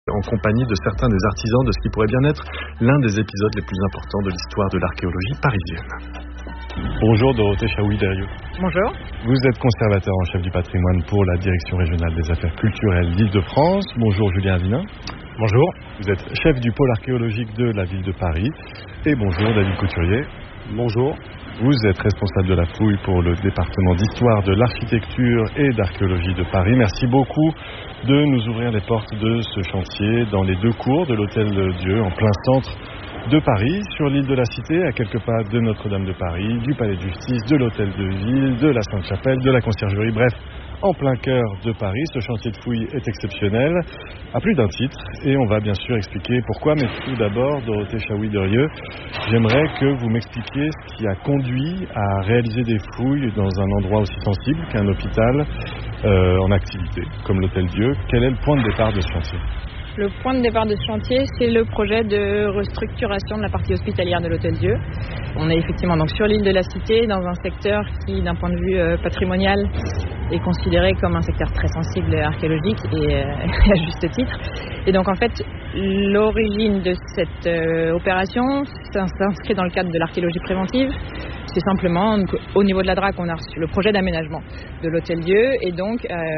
En compagnie de certains des artisans de ce qui pourrait bien être l'un des épisodes les plus importants de l'histoire de l'archéologie parisienne. Bonjour Dorothée Chaoui-Derieux. Bonjour. Vous êtes conservateur en chef du patrimoine pour la Direction régionale des affaires culturelles d'Île-de-France. Bonjour Julien Avinin. Bonjour. Vous êtes chef du pôle archéologique de la ville de Paris. Et bonjour David Couturier. Bonjour. Vous êtes responsable de la fouille pour le département d'histoire de l'architecture et d'archéologie de Paris. Merci beaucoup de nous ouvrir les portes de ce chantier dans les deux cours de l'Hôtel-Dieu, en plein centre de Paris, sur l'île de la Cité, à quelques pas de Notre-Dame de Paris, du Palais de Justice, de l'Hôtel de Ville, de la Sainte-Chapelle, de la Conciergerie, bref, en plein cœur de Paris. Ce chantier de fouille est exceptionnel, à plus d'un titre, et on va bien sûr expliquer pourquoi. Mais tout d'abord, Dorothée Chaoui-Derieux, j'aimerais que vous m'expliquiez ce qui a conduit à réaliser des fouilles dans un endroit aussi sensible qu'un hôpital en activité, comme l'Hôtel-Dieu. Quel est le point de départ de ce chantier ? Le point de départ de ce chantier, c'est le projet de restructuration de la partie hospitalière de l'Hôtel-Dieu. On est effectivement donc sur l'île de la Cité, dans un secteur qui, d'un point de vue patrimonial, est considéré comme un secteur très sensible archéologique et à juste titre. Et donc en fait, l'origine de cette opération s'inscrit dans le cadre de l'archéologie préventive. C'est simplement au niveau de la DRAC, on a reçu le projet d'aménagement de l'Hôtel-Dieu et donc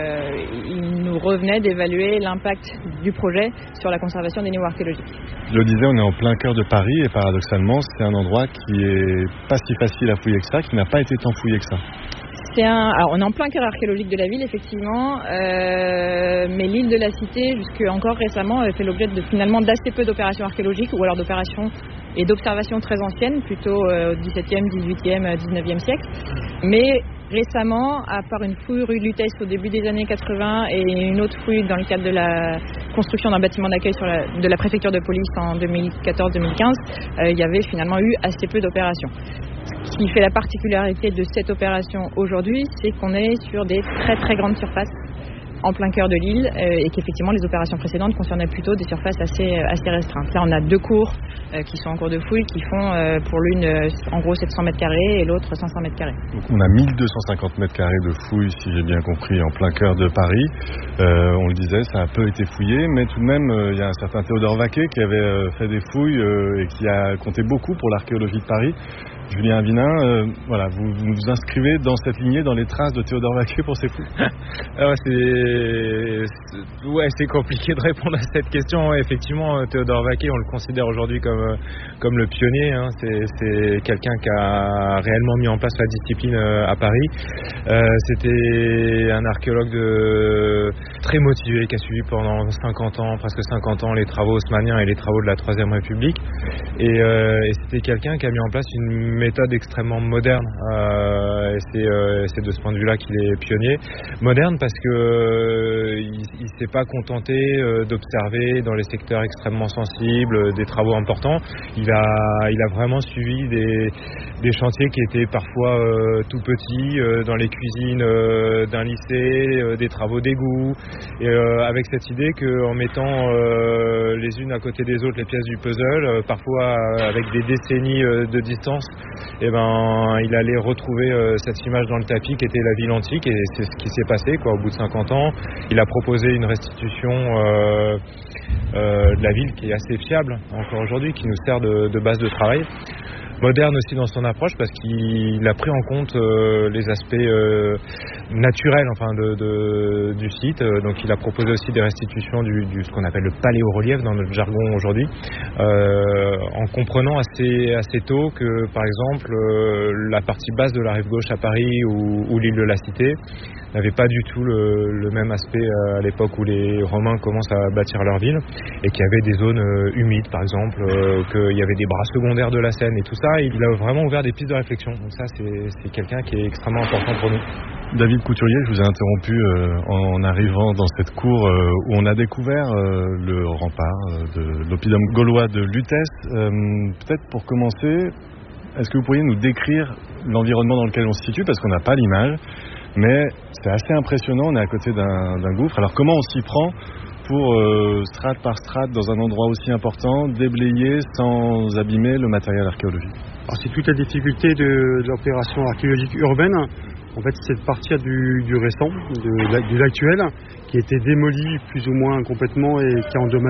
il nous revenait d'évaluer l'impact du projet sur la conservation des niveaux archéologiques. Je le disais, on est en plein cœur de Paris et paradoxalement, c'est un endroit qui est pas si facile à fouiller que ça, qui n'a pas été tant fouillé que ça. Alors on est en plein cœur archéologique de la ville, effectivement, mais l'île de la Cité, jusque encore récemment, fait l'objet finalement d'assez peu d'opérations archéologiques ou alors d'opérations et d'observations très anciennes, plutôt au XVIIe, XVIIIe, XIXe siècle. Mais récemment, à part une fouille rue de Lutèce au début des années 80 et une autre fouille dans le cadre de la construction d'un bâtiment d'accueil de la préfecture de police en 2014-2015, il y avait finalement eu assez peu d'opérations. Ce qui fait la particularité de cette opération aujourd'hui, c'est qu'on est sur des très très grandes surfaces en plein cœur de l'île et qu'effectivement les opérations précédentes concernaient plutôt des surfaces assez restreintes. Là on a deux cours qui sont en cours de fouille qui font pour l'une en gros 700 mètres carrés et l'autre 500 mètres carrés. Donc on a 1250 mètres carrés de fouille, si j'ai bien compris, en plein cœur de Paris. On le disait, ça a peu été fouillé, mais tout de même il y a un certain Théodore Vaquet qui avait fait des fouilles et qui a compté beaucoup pour l'archéologie de Paris. Julien Avinin, voilà, vous vous inscrivez dans cette lignée, dans les traces de Théodore Vaquet pour ces fouilles. Alors c'est compliqué de répondre à cette question. Effectivement, Théodore Vaquet, on le considère aujourd'hui comme le pionnier. Hein. C'est quelqu'un qui a réellement mis en place la discipline à Paris. C'était un archéologue très motivé qui a suivi pendant presque 50 ans, les travaux haussmanniens et les travaux de la Troisième République. Et c'était quelqu'un qui a mis en place une méthode extrêmement moderne. C'est de ce point de vue-là qu'il est pionnier. Moderne parce que il s'est pas contenté d'observer dans les secteurs extrêmement sensibles des travaux importants. Il a vraiment suivi des chantiers qui étaient parfois tout petits, dans les cuisines d'un lycée, des travaux d'égout, et avec cette idée qu'en mettant les unes à côté des autres les pièces du puzzle, parfois avec des décennies de distance, il allait retrouver cette image dans le tapis qui était la ville antique, et c'est ce qui s'est passé au bout de 50 ans. Il a proposé une restitution de la ville qui est assez fiable encore aujourd'hui, qui nous sert de base de travail. Moderne aussi dans son approche parce qu'il a pris en compte les aspects naturels du site. Donc il a proposé aussi des restitutions ce qu'on appelle le paléorelief dans notre jargon aujourd'hui, en comprenant assez tôt que par exemple la partie basse de la rive gauche à Paris ou l'île de la Cité n'avait pas du tout le même aspect à l'époque où les Romains commencent à bâtir leur ville, et qu'il y avait des zones humides par exemple, qu'il y avait des bras secondaires de la Seine et tout ça. Il a vraiment ouvert des pistes de réflexion. Donc ça c'est quelqu'un qui est extrêmement important pour nous. David Couturier, je vous ai interrompu en arrivant dans cette cour où on a découvert le rempart de l'oppidum gaulois de Lutèce. Peut-être pour commencer, est-ce que vous pourriez nous décrire l'environnement dans lequel on se situe, parce qu'on n'a pas l'image, mais c'est assez impressionnant, on est à côté d'un gouffre. Alors comment on s'y prend pour, strate par strate, dans un endroit aussi important, déblayer sans abîmer le matériel archéologique? Alors c'est toute la difficulté de l'opération archéologique urbaine. En fait, c'est de partir du récent, de l'actuel, qui a été démoli plus ou moins complètement et qui a endommagé